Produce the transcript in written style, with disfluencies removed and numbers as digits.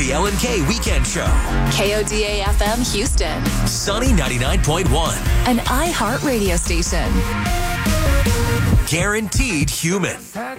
The LNK Weekend Show. KODA FM Houston. Sunny 99.1. An iHeart radio station. Guaranteed Human.